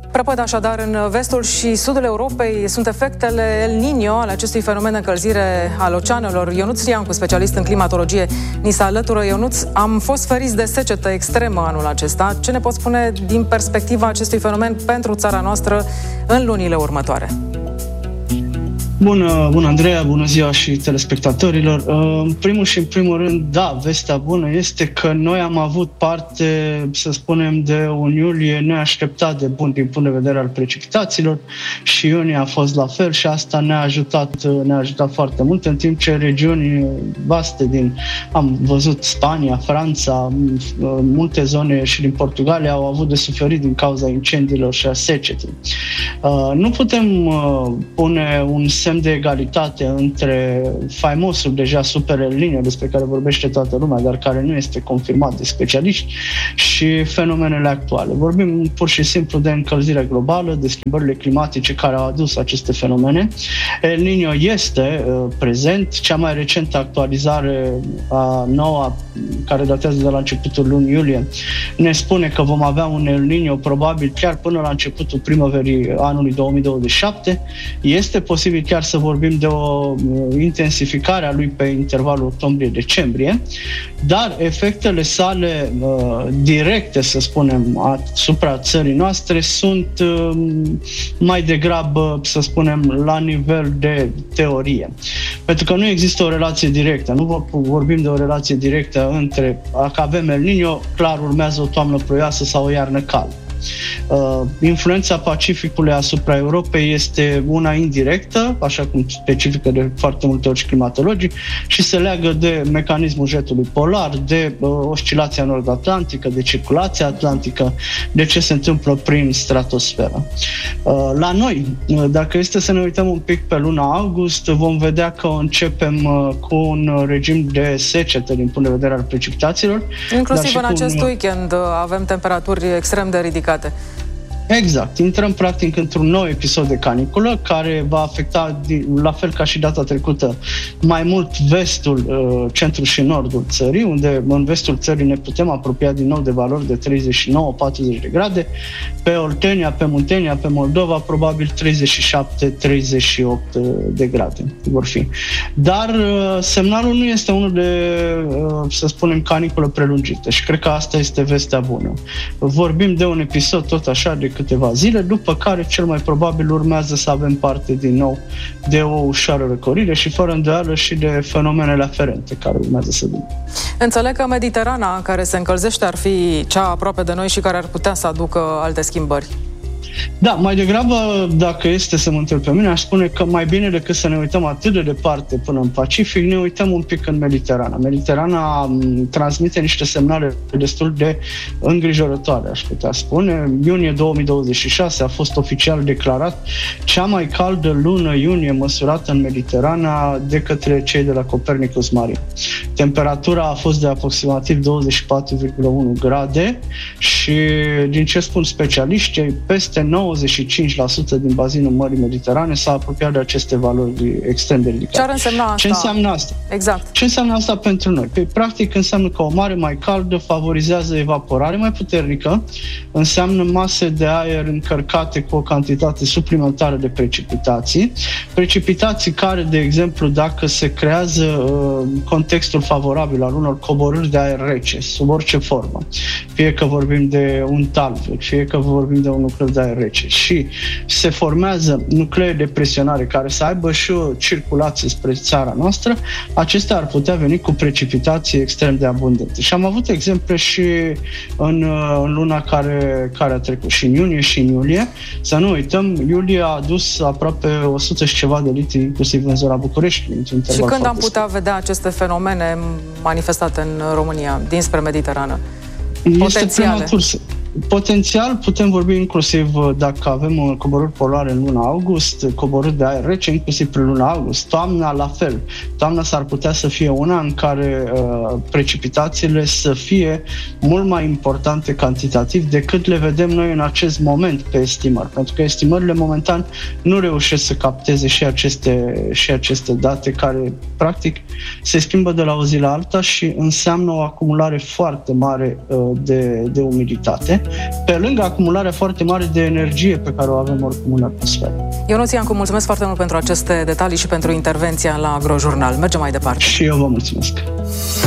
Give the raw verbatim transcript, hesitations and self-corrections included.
Prăpăd așadar în vestul și sudul Europei sunt efectele El Niño ale acestui fenomen de încălzire al oceanelor. Ionuț Riancu, specialist în climatologie, ni se alătură. Ionuț, am fost feriți de secetă extremă anul acesta. Ce ne poți spune din perspectiva acestui fenomen pentru țara noastră în lunile următoare? Bună, bună Andreea, bună ziua și telespectatorilor. În primul și în primul rând, da, vestea bună este că noi am avut parte, să spunem, de un iulie neașteptat de bun din punct de vedere al precipitațiilor și iunie a fost la fel și asta ne-a ajutat, ne-a ajutat foarte mult, în timp ce regiuni vaste din, am văzut Spania, Franța, multe zone și din Portugalia au avut de suferit din cauza incendiilor și a secetei. Nu putem pune un semn de egalitate între faimosul deja super El Niño, despre care vorbește toată lumea, dar care nu este confirmat de specialiști, și fenomenele actuale. Vorbim pur și simplu de încălzire globală, de schimbările climatice care au adus aceste fenomene. El Niño este uh, prezent. Cea mai recentă actualizare a noua, care datează de la începutul lunii iulie, ne spune că vom avea un El Niño probabil chiar până la începutul primăverii anului două mii douăzeci și șapte. Este posibil chiar să vorbim de o intensificare a lui pe intervalul octombrie-decembrie, dar efectele sale uh, directe, să spunem, asupra țării noastre sunt uh, mai degrabă, să spunem, la nivel de teorie. Pentru că nu există o relație directă, nu vorbim de o relație directă între, dacă avem El Niño, clar urmează o toamnă ploioasă sau o iarnă caldă. Uh, influența Pacificului asupra Europei este una indirectă, așa cum specifică de foarte multe ori climatologii, și se leagă de mecanismul jetului polar, de uh, oscilația nord-atlantică, de circulația atlantică, de ce se întâmplă prin stratosferă. Uh, la noi, uh, dacă este să ne uităm un pic pe luna august, vom vedea că începem uh, cu un regim de secetă din punct de vedere al precipitațiilor. Inclusiv în acest un... weekend uh, avem temperaturi extrem de ridicate. Exact. Intrăm practic într-un nou episod de caniculă care va afecta, la fel ca și data trecută, mai mult vestul, centrul și nordul țării, unde în vestul țării ne putem apropia din nou de valori de treizeci și nouă patruzeci de grade. Pe Oltenia, pe Muntenia, pe Moldova, probabil treizeci și șapte treizeci și opt de grade vor fi. Dar semnalul nu este unul de, să spunem, caniculă prelungită și cred că asta este vestea bună. Vorbim de un episod tot așa de câteva zile, după care cel mai probabil urmează să avem parte din nou de o ușoară răcorire și fără îndoială și de fenomenele aferente care urmează să vină. Înțeleg că Mediterana care se încălzește ar fi cea aproape de noi și care ar putea să aducă alte schimbări. Da, mai degrabă, dacă este să mă întreb pe mine, aș spune că mai bine decât să ne uităm atât de departe până în Pacific, ne uităm un pic în Mediterana. Mediterana transmite niște semnale destul de îngrijorătoare, aș putea spune. Iunie două mii douăzeci și șase a fost oficial declarat cea mai caldă lună iunie măsurată în Mediterana de către cei de la Copernicus Marin. Temperatura a fost de aproximativ douăzeci și patru virgulă unu grade și, din ce spun specialiștii, peste nouăzeci și cinci la sută din bazinul Mării Mediterane s-a apropiat de aceste valori extrem de ridicate. Ce ar însemna asta? Ce înseamnă asta? Exact. Ce înseamnă asta pentru noi? Păi, practic înseamnă că o mare mai caldă favorizează evaporare mai puternică, înseamnă mase de aer încărcate cu o cantitate suplimentară de precipitații. Precipitații care, de exemplu, dacă se creează uh, contextul favorabil al unor coborâri de aer rece, sub orice formă, fie că vorbim de un talvec, fie că vorbim de un nucleu de aer rece și se formează nuclee de presionare care să aibă și o circulație spre țara noastră, acestea ar putea veni cu precipitații extrem de abundente. Și am avut exemple și în, în luna care, care a trecut, și în iunie și în iulie. Să nu uităm, iulie a adus aproape o sută și ceva de litri, inclusiv în zona Bucureștiului. Și când am putea scurt. vedea aceste fenomene manifestate în România, dinspre Mediterană? Potențiale. Potențial putem vorbi inclusiv dacă avem coborâri polare în luna august, coborâri de aer rece inclusiv prin luna august. Toamna la fel. Toamna s-ar putea să fie una în care uh, precipitațiile să fie mult mai importante cantitativ decât le vedem noi în acest moment pe estimări. Pentru că estimările momentan nu reușesc să capteze și aceste, și aceste date care practic se schimbă de la o zi la alta și înseamnă o acumulare foarte mare uh, de, de umiditate. departe, pe lângă acumularea foarte mare de energie pe care o avem oricum în atmosferă. Ionuț Iancu, mulțumesc foarte mult pentru aceste detalii și pentru intervenția la Agrojurnal. Mergem mai departe. Și eu vă mulțumesc.